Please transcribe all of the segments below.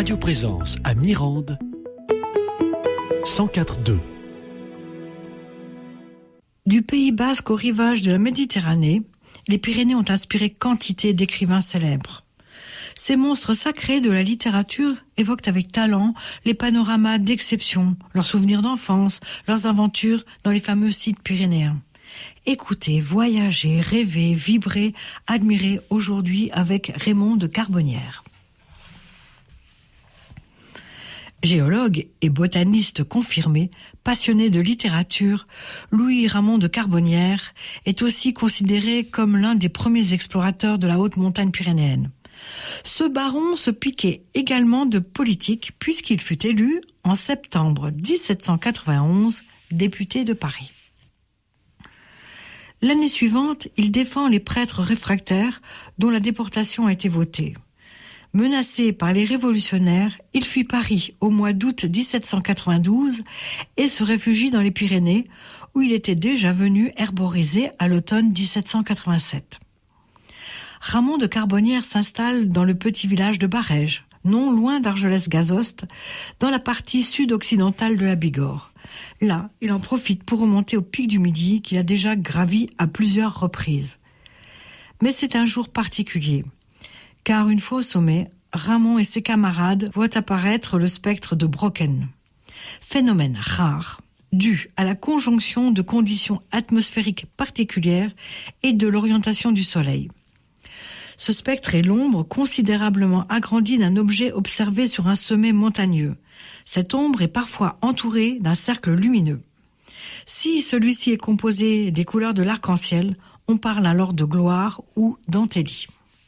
Radio Présence à Mirande, 104.2. Du Pays basque au rivage de la Méditerranée, les Pyrénées ont inspiré quantité d'écrivains célèbres. Ces monstres sacrés de la littérature évoquent avec talent les panoramas d'exception, leurs souvenirs d'enfance, leurs aventures dans les fameux sites pyrénéens. Écoutez, voyagez, rêvez, vibrez, admirez aujourd'hui avec Raymond de Carbonnières. Géologue et botaniste confirmé, passionné de littérature, Louis-Ramon de Carbonnières est aussi considéré comme l'un des premiers explorateurs de la haute montagne pyrénéenne. Ce baron se piquait également de politique puisqu'il fut élu en septembre 1791 député de Paris. L'année suivante, il défend les prêtres réfractaires dont la déportation a été votée. Menacé par les révolutionnaires, il fuit Paris au mois d'août 1792 et se réfugie dans les Pyrénées, où il était déjà venu herboriser à l'automne 1787. Ramon de Carbonnières s'installe dans le petit village de Barège, non loin d'Argelès-Gazost, dans la partie sud-occidentale de la Bigorre. Là, il en profite pour remonter au pic du Midi qu'il a déjà gravi à plusieurs reprises. Mais c'est un jour particulier, car une fois au sommet, Ramon et ses camarades voient apparaître le spectre de Brocken. Phénomène rare, dû à la conjonction de conditions atmosphériques particulières et de l'orientation du Soleil. Ce spectre est l'ombre considérablement agrandie d'un objet observé sur un sommet montagneux. Cette ombre est parfois entourée d'un cercle lumineux. Si celui-ci est composé des couleurs de l'arc-en-ciel, on parle alors de gloire ou d'antélie.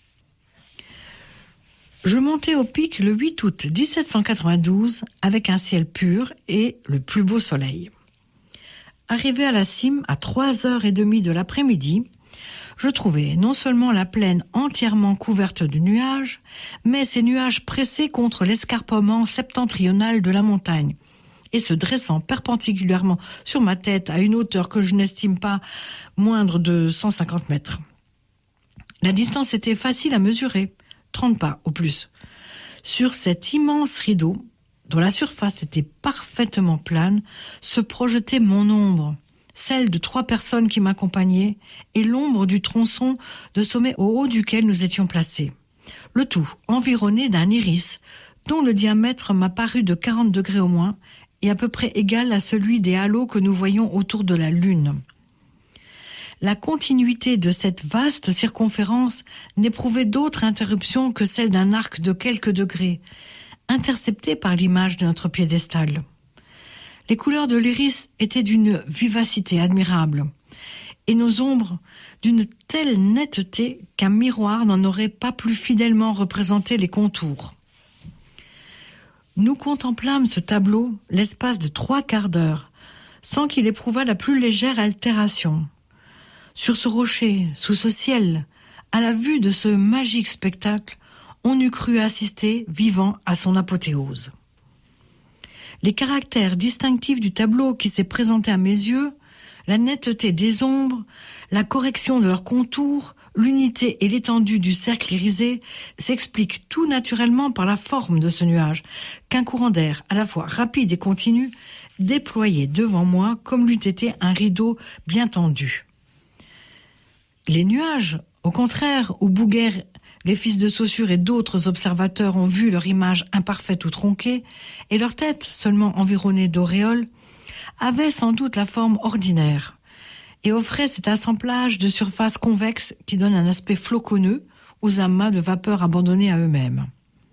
Je montais au pic le 8 août 1792 avec un ciel pur et le plus beau soleil. Arrivé à la cime à 3h30 de l'après-midi, je trouvais non seulement la plaine entièrement couverte de nuages, mais ces nuages pressés contre l'escarpement septentrional de la montagne et se dressant perpendiculairement sur ma tête à une hauteur que je n'estime pas moindre de 150 mètres. La distance était facile à mesurer, 30 pas au plus. Sur cet immense rideau, dont la surface était parfaitement plane, se projetait mon ombre, celle de 3 personnes qui m'accompagnaient et l'ombre du tronçon de sommet au haut duquel nous étions placés. Le tout environné d'un iris dont le diamètre m'a paru de 40 degrés au moins et à peu près égal à celui des halos que nous voyons autour de la Lune. La continuité de cette vaste circonférence n'éprouvait d'autre interruption que celle d'un arc de quelques degrés, intercepté par l'image de notre piédestal. Les couleurs de l'iris étaient d'une vivacité admirable, et nos ombres d'une telle netteté qu'un miroir n'en aurait pas plus fidèlement représenté les contours. Nous contemplâmes ce tableau l'espace de 3 quarts d'heure, sans qu'il éprouvât la plus légère altération. Sur ce rocher, sous ce ciel, à la vue de ce magique spectacle, on eût cru assister, vivant, à son apothéose. Les caractères distinctifs du tableau qui s'est présenté à mes yeux, la netteté des ombres, la correction de leurs contours, l'unité et l'étendue du cercle irisé s'expliquent tout naturellement par la forme de ce nuage, qu'un courant d'air à la fois rapide et continu déployait devant moi comme l'eût été un rideau bien tendu. Les nuages, au contraire, où Bouguer, les fils de Saussure et d'autres observateurs ont vu leur image imparfaite ou tronquée, et leur tête seulement environnée d'auréoles, avaient sans doute la forme ordinaire, et offraient cet assemblage de surfaces convexes qui donne un aspect floconneux aux amas de vapeur abandonnés à eux-mêmes.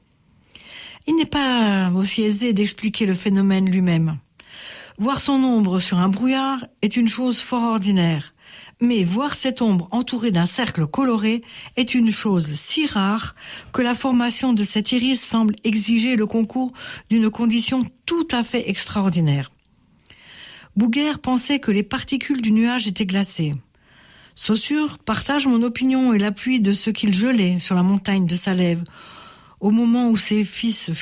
Il n'est pas aussi aisé d'expliquer le phénomène lui-même. Voir son ombre sur un brouillard est une chose fort ordinaire, mais voir cette ombre entourée d'un cercle coloré est une chose si rare que la formation de cet iris semble exiger le concours d'une condition tout à fait extraordinaire. Bouguer pensait que les particules du nuage étaient glacées. Saussure partage mon opinion et l'appuie de ce qu'il gelait sur la montagne de Salève, au moment où ses fils